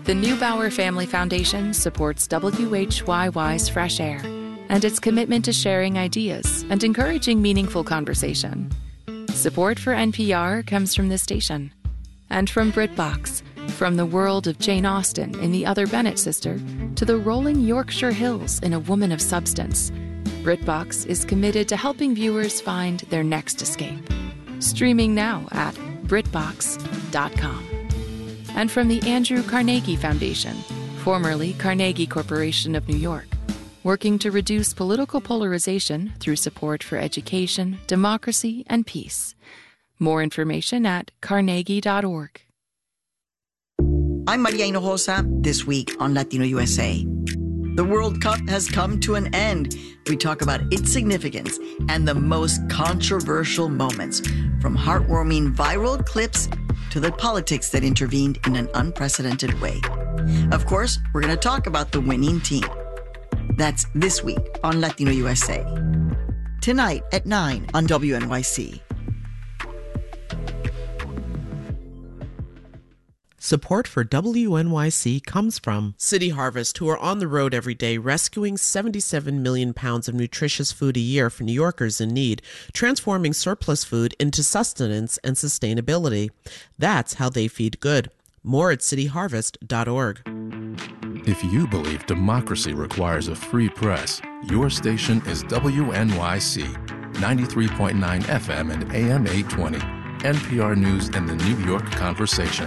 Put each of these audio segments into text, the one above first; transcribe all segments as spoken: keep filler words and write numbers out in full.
The Neubauer Family Foundation supports W H Y Y's Fresh Air and its commitment to sharing ideas and encouraging meaningful conversation. Support for N P R comes from this station and from BritBox, from the world of Jane Austen in The Other Bennet Sister to the rolling Yorkshire Hills in A Woman of Substance. BritBox is committed to helping viewers find their next escape. Streaming now at Britbox dot com. And from the Andrew Carnegie Foundation, formerly Carnegie Corporation of New York, working to reduce political polarization through support for education, democracy, and peace. More information at carnegie dot org. I'm Maria Hinojosa, this week on Latino U S A. The World Cup has come to an end. We talk about its significance and the most controversial moments, from heartwarming viral clips to the politics that intervened in an unprecedented way. Of course, we're going to talk about the winning team. That's this week on Latino U S A. Tonight at nine on W N Y C. Support for W N Y C comes from City Harvest, who are on the road every day rescuing seventy-seven million pounds of nutritious food a year for New Yorkers in need, transforming surplus food into sustenance and sustainability. That's how they feed good. More at city harvest dot org. If you believe democracy requires a free press, your station is W N Y C, ninety-three point nine F M and A M eight twenty, N P R News and the New York Conversation.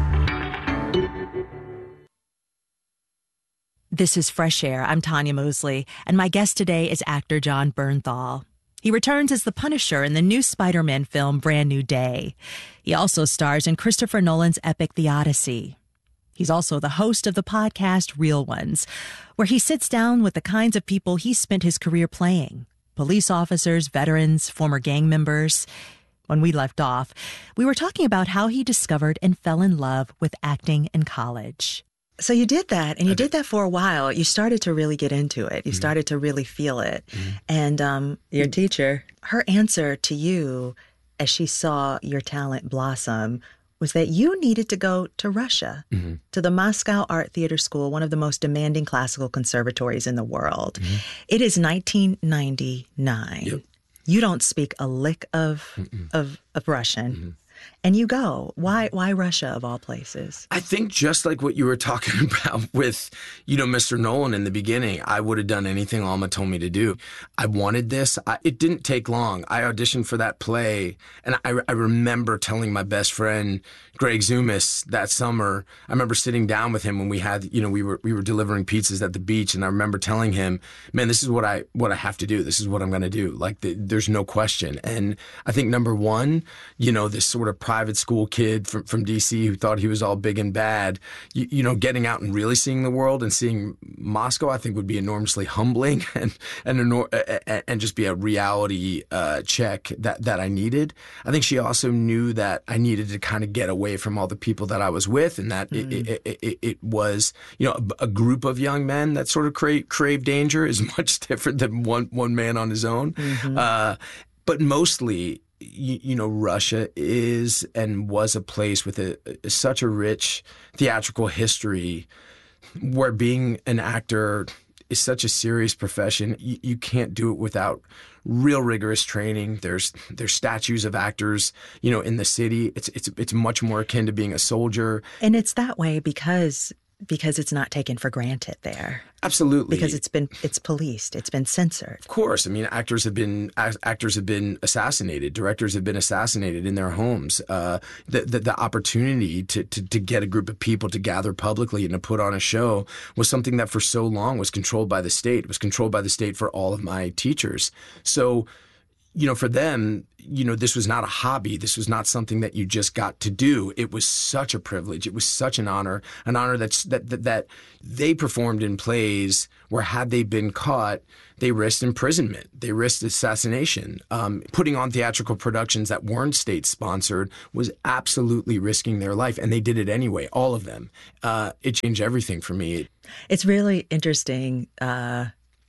This is Fresh Air. I'm Tanya Mosley, and my guest today is actor Jon Bernthal. He returns as the Punisher in the new Spider-Man film Brand New Day. He also stars in Christopher Nolan's epic The Odyssey. He's also the host of the podcast Real Ones, where he sits down with the kinds of people he spent his career playing: police officers, veterans, former gang members. When we left off, we were talking about how he discovered and fell in love with acting in college. So you did that, and you did. did that for a while. You started to really get into it. You mm-hmm. started to really feel it. Mm-hmm. And um, your teacher, her answer to you as she saw your talent blossom was that you needed to go to Russia, mm-hmm. to the Moscow Art Theater School, one of the most demanding classical conservatories in the world. Mm-hmm. It is nineteen ninety-nine. Yep. You don't speak a lick of of, of Russian. Mm-hmm. And you go. Why why Russia, of all places? I think just like what you were talking about with, you know, Mister Nolan in the beginning, I would have done anything Alma told me to do. I wanted this. I, it didn't take long. I auditioned for that play, and I, I remember telling my best friend, Greg Zumas, that summer. I remember sitting down with him when we had, you know, we were we were delivering pizzas at the beach, and I remember telling him, man, this is what I what I have to do. This is what I'm going to do. Like, the, there's no question. And I think, number one, you know, this sort of private school kid from, from D C who thought he was all big and bad, you, you know, getting out and really seeing the world and seeing Moscow, I think would be enormously humbling and and and, and just be a reality uh, check that, that I needed. I think she also knew that I needed to kind of get away from all the people that I was with, and that mm. it, it, it, it was, you know, a, a group of young men that sort of crave, crave danger is much different than one, one man on his own. Mm-hmm. Uh, but mostly, You, you know, Russia is and was a place with a, a, such a rich theatrical history, where being an actor is such a serious profession. You, you can't do it without real rigorous training. There's there's statues of actors, you know, in the city. It's it's it's much more akin to being a soldier. And it's that way because because it's not taken for granted there. Absolutely. Because it's been it's policed, it's been censored. Of course. I mean, actors have been actors have been assassinated, directors have been assassinated in their homes. Uh, the, the the opportunity to, to to get a group of people to gather publicly and to put on a show was something that for so long was controlled by the state. It was controlled by the state for all of my teachers. So, you know, for them, you know, this was not a hobby. This was not something that you just got to do. It was such a privilege. It was such an honor, an honor that's, that, that, that they performed in plays where, had they been caught, they risked imprisonment. They risked assassination. Um, putting on theatrical productions that weren't state-sponsored was absolutely risking their life, and they did it anyway, all of them. Uh, it changed everything for me. It's really interesting. Uh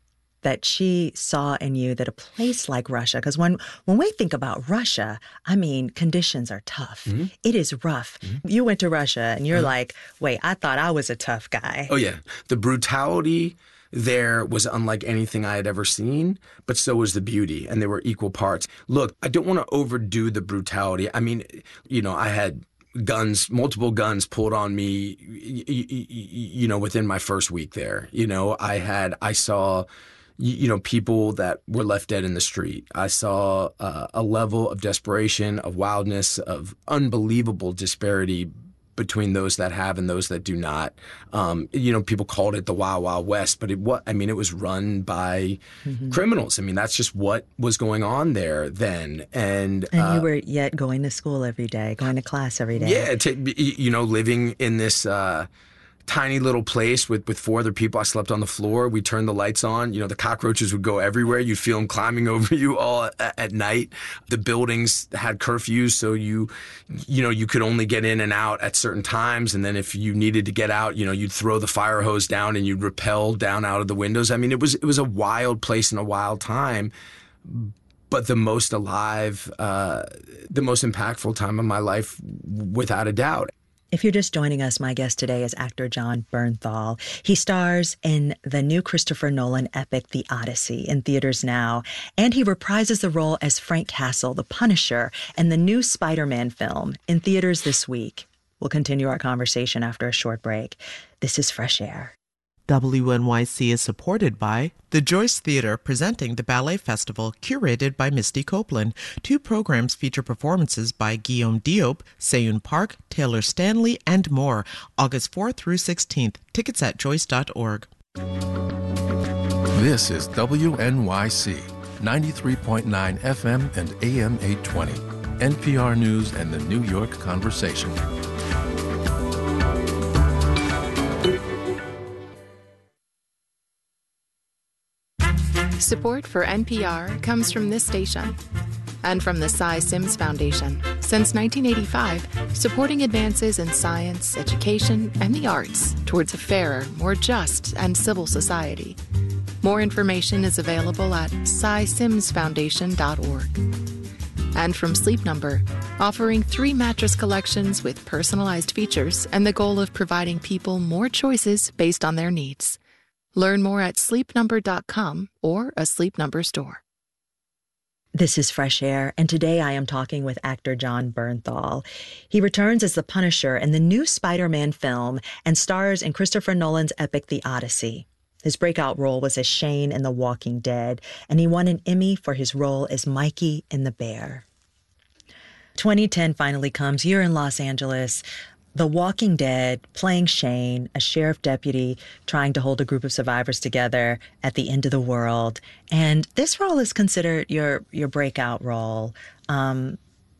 that she saw in you that a place like Russia, because when, when we think about Russia, I mean, conditions are tough. Mm-hmm. It is rough. Mm-hmm. You went to Russia and you're uh-huh. like, wait, I thought I was a tough guy. Oh, yeah. The brutality there was unlike anything I had ever seen, but so was the beauty, and they were equal parts. Look, I don't want to overdo the brutality. I mean, you know, I had guns, multiple guns pulled on me, you know, within my first week there. You know, I had, I saw, you know, people that were left dead in the street. I saw uh, a level of desperation, of wildness, of unbelievable disparity between those that have and those that do not. Um, you know, people called it the Wild Wild West, but it what I mean, it was run by mm-hmm. criminals. I mean, that's just what was going on there then. And and uh, you were yet going to school every day, going to class every day. Yeah, to, you know, living in this uh, tiny little place with, with four other people. I slept on the floor. We turned the lights on. You know, the cockroaches would go everywhere. You'd feel them climbing over you all at, at night. The buildings had curfews, so you, you know, you could only get in and out at certain times. And then if you needed to get out, you know, you'd throw the fire hose down and you'd rappel down out of the windows. I mean, it was it was a wild place and a wild time. But the most alive, uh, the most impactful time of my life, without a doubt. If you're just joining us, my guest today is actor Jon Bernthal. He stars in the new Christopher Nolan epic, The Odyssey, in theaters now, and he reprises the role as Frank Castle, the Punisher, in the new Spider-Man film, in theaters this week. We'll continue our conversation after a short break. This is Fresh Air. W N Y C is supported by the Joyce Theater, presenting the Ballet Festival, curated by Misty Copeland. Two programs feature performances by Guillaume Diop, Seyoon Park, Taylor Stanley, and more. August fourth through sixteenth. Tickets at joyce dot org. This is W N Y C, ninety-three point nine F M and A M eight twenty. N P R News and the New York Conversation. Support for N P R comes from this station and from the Cy Sims Foundation. Since nineteen eighty-five, supporting advances in science, education, and the arts towards a fairer, more just, and civil society. More information is available at cy sims foundation dot org. And from Sleep Number, offering three mattress collections with personalized features and the goal of providing people more choices based on their needs. Learn more at sleep number dot com or a Sleep Number store. This is Fresh Air, and today I am talking with actor Jon Bernthal. He returns as the Punisher in the new Spider-Man film and stars in Christopher Nolan's epic The Odyssey. His breakout role was as Shane in The Walking Dead, and he won an Emmy for his role as Mikey in The Bear. twenty ten finally comes. You're in Los Angeles. The Walking Dead, playing Shane, a sheriff deputy trying to hold a group of survivors together at the end of the world. And this role is considered your your breakout role. Um,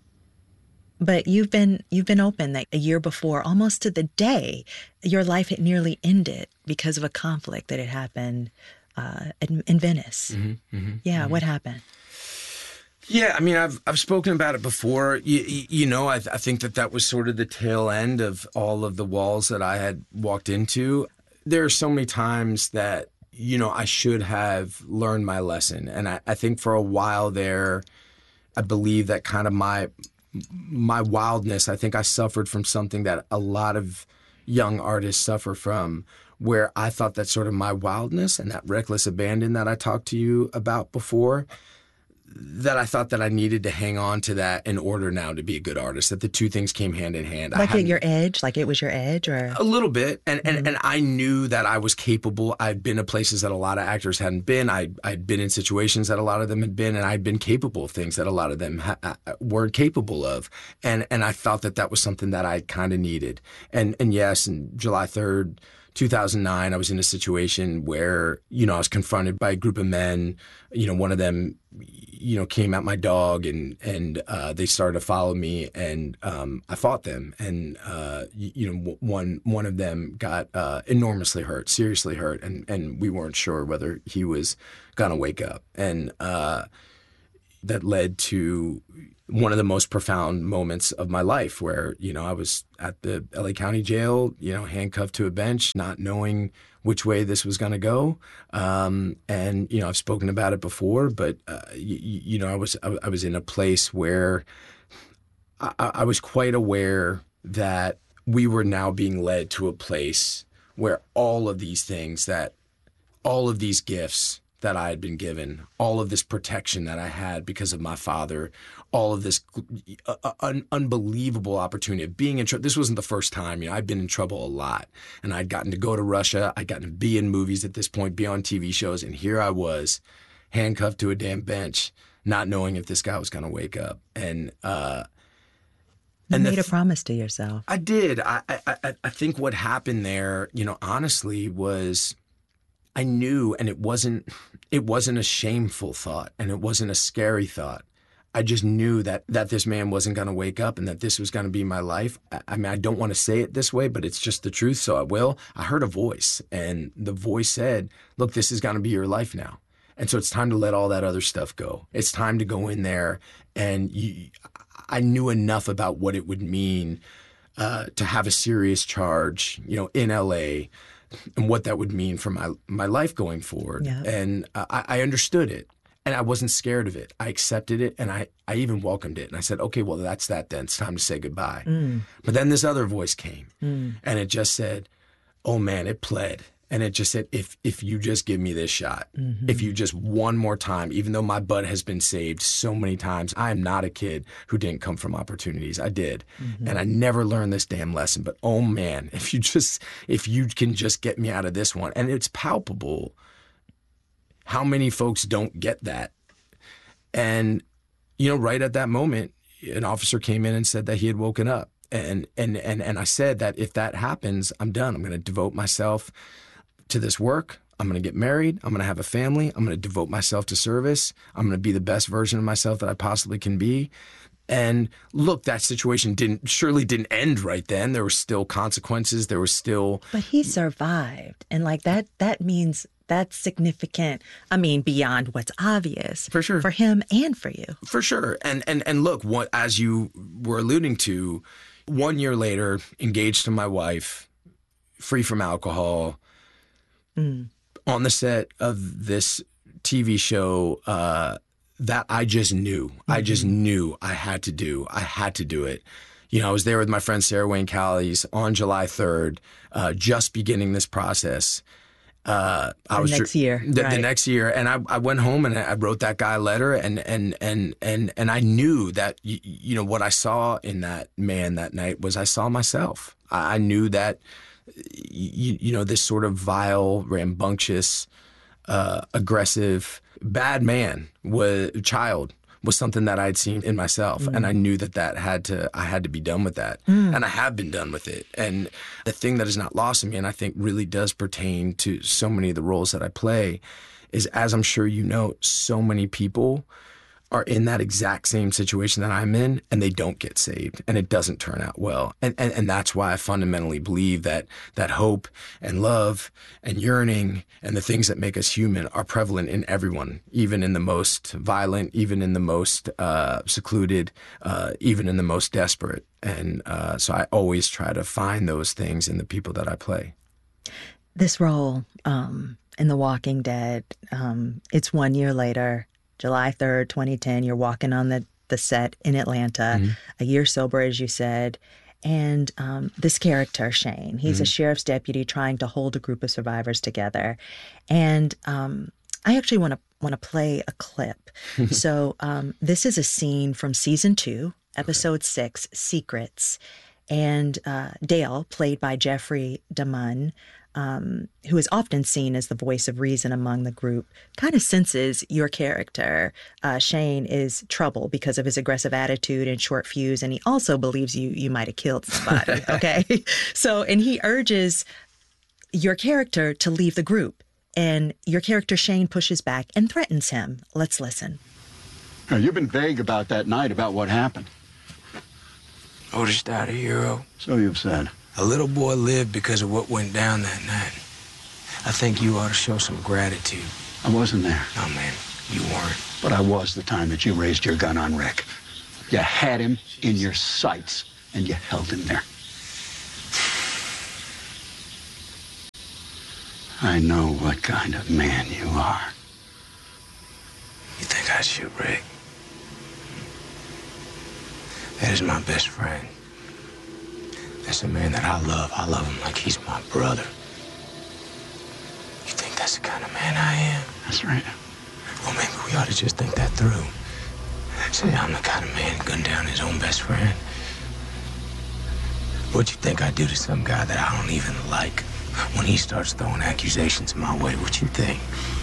but you've been you've been open that a year before, almost to the day, your life had nearly ended because of a conflict that had happened uh, in, in Venice. Mm-hmm, mm-hmm, yeah, mm-hmm. What happened? Yeah, I mean, I've I've spoken about it before. You, you know, I, I think that that was sort of the tail end of all of the walls that I had walked into. There are so many times that, you know, I should have learned my lesson. And I, I think for a while there, I believe that kind of my my wildness, I think I suffered from something that a lot of young artists suffer from, where I thought that sort of my wildness and that reckless abandon that I talked to you about before, that I thought that I needed to hang on to that in order now to be a good artist, that the two things came hand in hand. Like at your edge? Like it was your edge? Or a little bit. And, mm-hmm. and and I knew that I was capable. I'd been to places that a lot of actors hadn't been. I, I'd been in situations that a lot of them had been, and I'd been capable of things that a lot of them ha- weren't capable of. And and I felt that that was something that I kind of needed. And And yes, on July third, two thousand nine, I was in a situation where, you know, I was confronted by a group of men. You know, one of them, you know, came at my dog, and and uh, they started to follow me, and um, I fought them. And, uh, you, you know, one one of them got uh, enormously hurt, seriously hurt, and, and we weren't sure whether he was going to wake up. And, uh, that led to one of the most profound moments of my life where, you know, I was at the L A County Jail, you know, handcuffed to a bench, not knowing which way this was going to go. Um, and, you know, I've spoken about it before, but, uh, you, you know, I was, I, I was in a place where I, I was quite aware that we were now being led to a place where all of these things that, all of these gifts that I had been given, all of this protection that I had because of my father, all of this uh, un- unbelievable opportunity of being in trouble. This wasn't the first time. You know, I'd been in trouble a lot, and I'd gotten to go to Russia. I'd gotten to be in movies at this point, be on T V shows, and here I was, handcuffed to a damn bench, not knowing if this guy was going to wake up. And uh, you and made th- a promise to yourself. I did. I, I I I think what happened there, you know, honestly, was I knew, and it wasn't it wasn't a shameful thought, and it wasn't a scary thought. I just knew that that this man wasn't going to wake up and that this was going to be my life. I, I mean, I don't want to say it this way, but it's just the truth, so I will. I heard a voice, and the voice said, look, this is going to be your life now. And so it's time to let all that other stuff go. It's time to go in there, and you, I knew enough about what it would mean uh, to have a serious charge, you know, in L A, and what that would mean for my my life going forward. Yeah. And uh, I, I understood it. And I wasn't scared of it. I accepted it, and I, I even welcomed it. And I said, okay, well, that's that then. It's time to say goodbye. Mm. But then this other voice came, mm. and it just said, oh, man, it pled. And it just said, if if you just give me this shot, mm-hmm. if you just one more time, even though my butt has been saved so many times, I am not a kid who didn't come from opportunities. I did. Mm-hmm. And I never learned this damn lesson. But, oh, man, if you just if you can just get me out of this one. And it's palpable how many folks don't get that. And, you know, right at that moment, an officer came in and said that he had woken up. And and and, and I said that if that happens, I'm done. I'm going to devote myself to this work. I'm going to get married. I'm going to have a family. I'm going to devote myself to service. I'm going to be the best version of myself that I possibly can be. And look, that situation didn't surely didn't end right then. There were still consequences. There was still. But he survived. And like that, that means that's significant. I mean, beyond what's obvious. For sure. For him and for you. For sure. And and and look, what as you were alluding to, one year later, engaged to my wife, free from alcohol, mm. on the set of this T V show uh, that I just knew. Mm-hmm. I just knew I had to do. I had to do it. You know, I was there with my friend Sarah Wayne Callies on July third, uh, just beginning this process. Uh, I the was next year, the, right. the next year, and I, I went home and I wrote that guy a letter, and and and and and I knew that you, you know what I saw in that man that night was I saw myself. I, I knew that you, you know this sort of vile, rambunctious, uh, aggressive, bad man was child. was something that I'd seen in myself. Mm. And I knew that that had to, I had to be done with that. Mm. And I have been done with it. And the thing that is not lost in me, and I think really does pertain to so many of the roles that I play, is, as I'm sure you know, so many people are in that exact same situation that I'm in, and they don't get saved, and it doesn't turn out well. And and, and that's why I fundamentally believe that that hope and love and yearning and the things that make us human are prevalent in everyone, even in the most violent, even in the most uh, secluded, uh, even in the most desperate. And uh, so I always try to find those things in the people that I play. This role um, in The Walking Dead, um, it's one year later, July third, twenty ten, you're walking on the, the set in Atlanta, mm-hmm. a year sober, as you said. And um, this character, Shane, he's mm-hmm. a sheriff's deputy trying to hold a group of survivors together. And um, I actually want to want to play a clip. So um, this is a scene from season two, episode okay. six, Secrets. And uh, Dale, played by Jeffrey DeMunn, Um, who is often seen as the voice of reason among the group, kind of senses your character, uh, Shane, is trouble because of his aggressive attitude and short fuse, and he also believes you you might have killed somebody, okay? So, and he urges your character to leave the group, and your character, Shane, pushes back and threatens him. Let's listen. Now, you've been vague about that night, about what happened. Oh, just out of hero. So you've said. A little boy lived because of what went down that night. I think you ought to show some gratitude. I wasn't there. Oh, man. You weren't. But I was the time that you raised your gun on Rick. You had him in your sights, and you held him there. I know what kind of man you are. You think I'd shoot Rick? That is my best friend. That's a man that I love. I love him like he's my brother. You think that's the kind of man I am? That's right. Well, maybe we ought to just think that through. Say I'm the kind of man gun down his own best friend. What'd you think I'd do to some guy that I don't even like when he starts throwing accusations my way? What you think?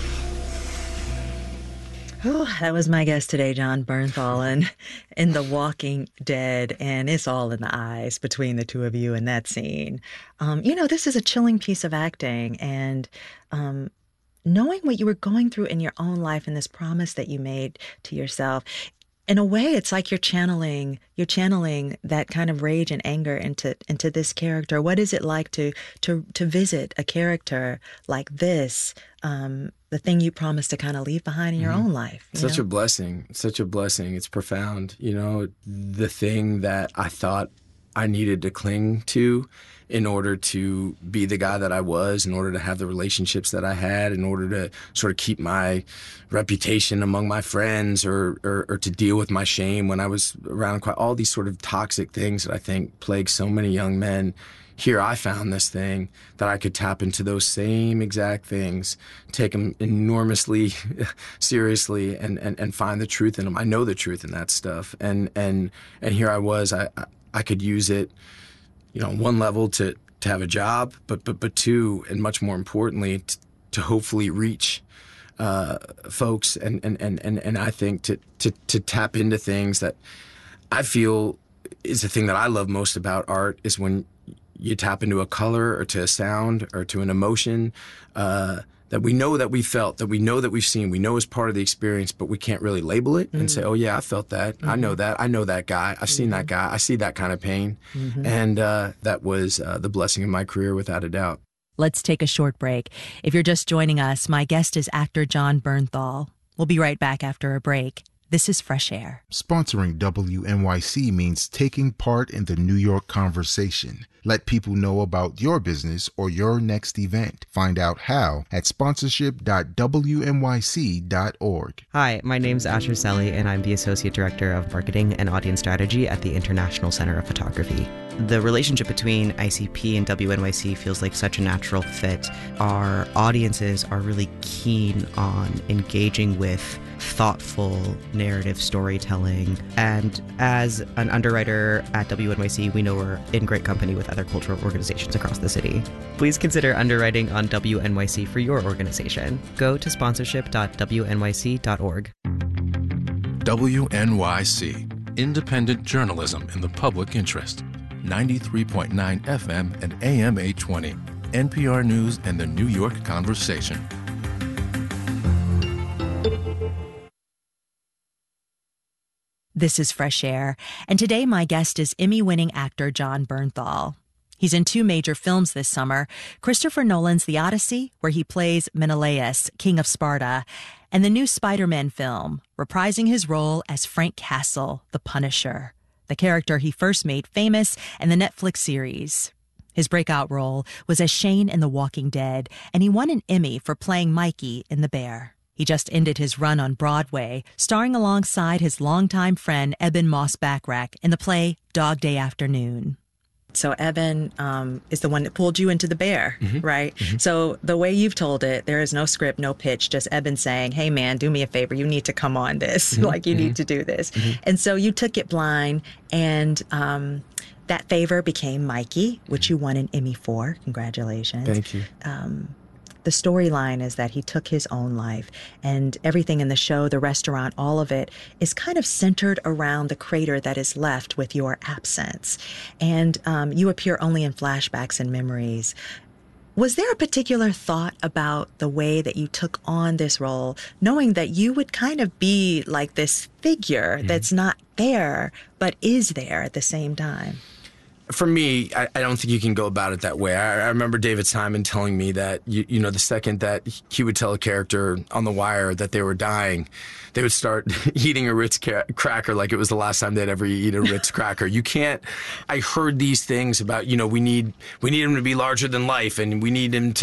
Oh, that was my guest today, Jon Bernthal, in, in The Walking Dead, and it's all in the eyes between the two of you in that scene. Um, you know, this is a chilling piece of acting, and um, knowing what you were going through in your own life and this promise that you made to yourself, in a way, it's like you're channeling you're channeling that kind of rage and anger into into this character. What is it like to to to visit a character like this? Um, the thing you promised to kind of leave behind in your mm-hmm. own life. You such know? a blessing, such a blessing. It's profound. You know, the thing that I thought I needed to cling to in order to be the guy that I was, in order to have the relationships that I had, in order to sort of keep my reputation among my friends, or, or, or to deal with my shame when I was around, quite all these sort of toxic things that I think plague so many young men. Here I found this thing that I could tap into those same exact things, take them enormously seriously, and, and, and find the truth in them. I know the truth in that stuff. And, and, and here I was, I, I, I could use it, you know, on one level to, to have a job, but, but, but two, and much more importantly, t- to hopefully reach uh, folks. And, and, and, and, and I think to, to, to tap into things that I feel is the thing that I love most about art, is when you tap into a color or to a sound or to an emotion uh, that we know that we felt, that we know that we've seen, we know is part of the experience, but we can't really label it mm-hmm. and say, oh, yeah, I felt that. Mm-hmm. I know that. I know that guy. I've mm-hmm. seen that guy. I see that kind of pain. Mm-hmm. And uh, that was uh, the blessing of my career, without a doubt. Let's take a short break. If you're just joining us, my guest is actor Jon Bernthal. We'll be right back after a break. This is Fresh Air. Sponsoring W N Y C means taking part in the New York conversation. Let people know about your business or your next event. Find out how at sponsorship dot w n y c dot org. Hi, my name's Asher Selly, and I'm the Associate Director of Marketing and Audience Strategy at the International Center of Photography. The relationship between I C P and W N Y C feels like such a natural fit. Our audiences are really keen on engaging with thoughtful narrative storytelling. And as an underwriter at W N Y C, we know we're in great company with other cultural organizations across the city. Please consider underwriting on W N Y C for your organization. Go to sponsorship dot w n y c dot org. W N Y C, independent journalism in the public interest. ninety-three point nine F M and A M eight twenty. N P R News and the New York Conversation. This is Fresh Air, and today my guest is Emmy-winning actor Jon Bernthal. He's in two major films this summer, Christopher Nolan's The Odyssey, where he plays Menelaus, King of Sparta, and the new Spider-Man film, reprising his role as Frank Castle, the Punisher, the character he first made famous in the Netflix series. His breakout role was as Shane in The Walking Dead, and he won an Emmy for playing Mikey in The Bear. He just ended his run on Broadway, starring alongside his longtime friend Eben Moss-Bachrach in the play Dog Day Afternoon. So Eben um, is the one that pulled you into The Bear, mm-hmm. right? Mm-hmm. So the way you've told it, there is no script, no pitch, just Eben saying, hey, man, do me a favor. You need to come on this. Mm-hmm. like, you mm-hmm. need to do this. Mm-hmm. And so you took it blind, and um, that favor became Mikey, which you won an Emmy for. Congratulations. Thank you. Um, The storyline is that he took his own life, and everything in the show, the restaurant, all of it is kind of centered around the crater that is left with your absence. And um, you appear only in flashbacks and memories. Was there a particular thought about the way that you took on this role, knowing that you would kind of be like this figure mm-hmm. that's not there, but is there at the same time? for me, I, I don't think you can go about it that way. I, I remember David Simon telling me that, you, you know, the second that he would tell a character on The Wire that they were dying, they would start eating a Ritz ca- cracker like it was the last time they'd ever eat a Ritz cracker. You can't, I heard these things about, you know, we need, we need him to be larger than life, and we need him to